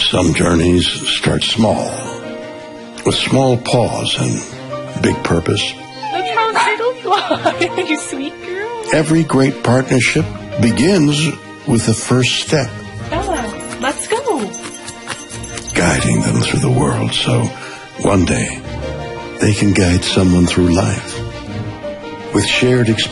Some journeys start small, with small pause and big purpose. That's how turtles fly, you sweet girl. Every great partnership begins with the first step. Bella, let's go. Guiding them through the world so one day they can guide someone through life with shared experience.